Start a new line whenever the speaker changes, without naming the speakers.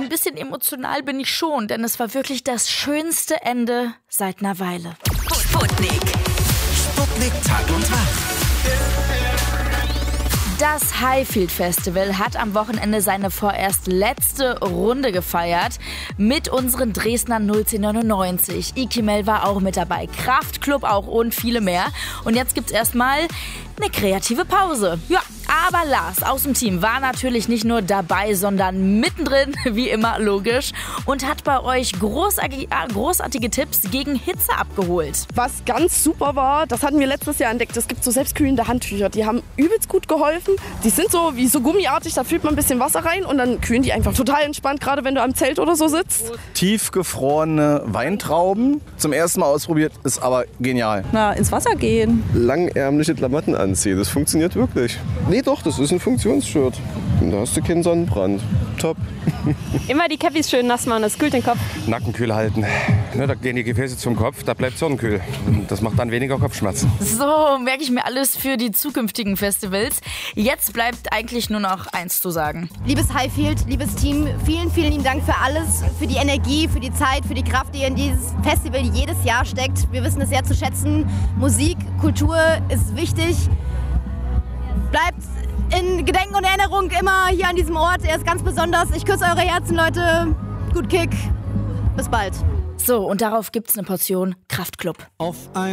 bisschen emotional bin ich schon, denn es war wirklich das schönste Ende seit einer Weile.
Sputnik Tag und Nacht.
Das Highfield Festival hat am Wochenende seine vorerst letzte Runde gefeiert mit unseren Dresdnern 01099. Ikimel war auch mit dabei, Kraftklub auch und viele mehr. Und jetzt gibt's erstmal eine kreative Pause. Ja, aber Lars aus dem Team war natürlich nicht nur dabei, sondern mittendrin, wie immer logisch, und hat bei euch großartige Tipps gegen Hitze abgeholt.
Was ganz super war, das hatten wir letztes Jahr entdeckt, es gibt so selbstkühlende Handtücher, die haben übelst gut geholfen. Die sind so wie so gummiartig, da füllt man ein bisschen Wasser rein und dann kühlen die einfach total entspannt, gerade wenn du am Zelt oder so sitzt.
Tiefgefrorene Weintrauben, zum ersten Mal ausprobiert, ist aber genial.
Na, ins Wasser gehen.
Langärmliche Klamotten anziehen, das funktioniert wirklich. Nee, doch, das ist ein Funktionsshirt. Da hast du keinen Sonnenbrand. Top.
Immer die Käppis schön nass machen, das kühlt den Kopf.
Nacken kühl halten. Ne, da gehen die Gefäße zum Kopf, da bleibt sonnenkühl. Das macht dann weniger Kopfschmerzen.
So, merke ich mir alles für die zukünftigen Festivals. Jetzt bleibt eigentlich nur noch eins zu sagen.
Liebes Highfield, liebes Team, vielen, vielen lieben Dank für alles, für die Energie, für die Zeit, für die Kraft, die in dieses Festival jedes Jahr steckt. Wir wissen es sehr zu schätzen. Musik, Kultur ist wichtig. Bleibt in Gedenken und Erinnerung immer hier an diesem Ort. Er ist ganz besonders. Ich küsse eure Herzen, Leute. Gut Kick. Bis bald.
So, und darauf gibt's eine Portion Kraftklub.